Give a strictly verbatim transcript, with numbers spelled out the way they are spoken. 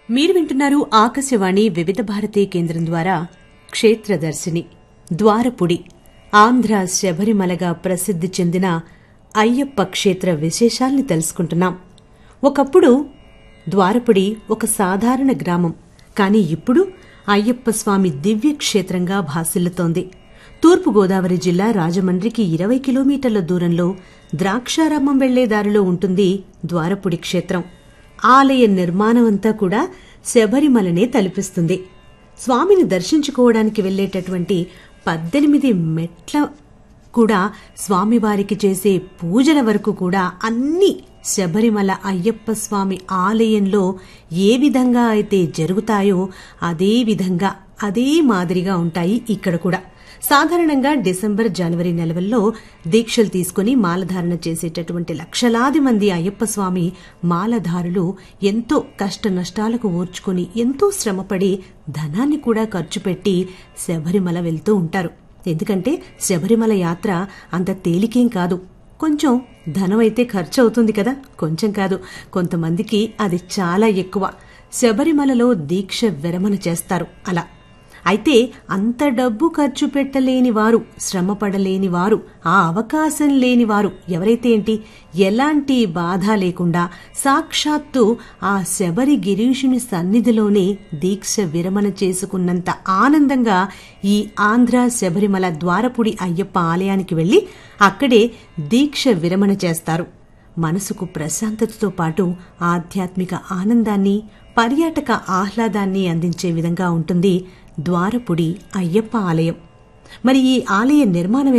మీరు వింటున్నారు ఆకాశవాణి వివిధ భారతి కేంద్రం ద్వారా క్షేత్రదర్శిని ద్వారపుడి ఆంధ్ర శబరిమలగా ప్రసిద్ది చెందిన అయ్యప్ప క్షేత్ర విశేషాల్ని తెలుసుకుంటున్నాం. ఒకప్పుడు ద్వారపుడి ఒక సాధారణ గ్రామం, కానీ ఇప్పుడు అయ్యప్ప స్వామి దివ్య క్షేత్రంగా భాసిల్లుతోంది. తూర్పుగోదావరి జిల్లా రాజమండ్రికి ఇరవై కిలోమీటర్ల దూరంలో ద్రాక్షారామం వెళ్లే దారిలో ఉంటుంది ద్వారపుడి క్షేత్రం. ఆలయ నిర్మాణమంతా కూడా శబరిమలనే తలపిస్తుంది. స్వామిని దర్శించుకోవడానికి వెళ్లేటటువంటి పద్దెనిమిది మెట్ల కూడా, స్వామివారికి చేసే పూజల వరకు కూడా అన్ని శబరిమల అయ్యప్ప స్వామి ఆలయంలో ఏ విధంగా అయితే జరుగుతాయో అదే విధంగా అదే మాదిరిగా ఉంటాయి ఇక్కడ కూడా. సాధారణంగా డిసెంబర్ జనవరి నెలల్లో దీక్షలు తీసుకుని మాలధారణ చేసేటటువంటి లక్షలాది మంది అయ్యప్ప స్వామి మాలధారులు ఎంతో కష్ట నష్టాలకు ఓర్చుకుని ఎంతో శ్రమపడి ధనాన్ని కూడా ఖర్చు పెట్టి శబరిమల వెళ్తూ ఉంటారు. ఎందుకంటే శబరిమల యాత్ర అంత తేలికేం కాదు. కొంచెం ధనం అయితే ఖర్చు అవుతుంది కదా, కొంచెం కాదు, కొంతమందికి అది చాలా ఎక్కువ. శబరిమలలో దీక్ష విరమణ చేస్తారు అలా. అయితే అంత డబ్బు ఖర్చు పెట్టలేని వారు, శ్రమ పడలేని వారు, ఆ అవకాశం లేని వారు ఎవరైతే ఏంటి, ఎలాంటి బాధ లేకుండా సాక్షాత్తు ఆ శబరి గిరీషుని సన్నిధిలోనే దీక్ష విరమణ చేసుకున్నంత ఆనందంగా ఈ ఆంధ్ర శబరిమల ద్వారపుడి అయ్యప్ప ఆలయానికి వెళ్లి అక్కడే దీక్ష విరమణ చేస్తారు. మనసుకు ప్రశాంతతతో పాటు ఆధ్యాత్మిక ఆనందాన్ని, పర్యాటక ఆహ్లాదాన్ని అందించే విధంగా ఉంటుంది ద్వారపుడి అయ్యప్ప ఆలయం. మరి ఈ ఆలయ నిర్మాణం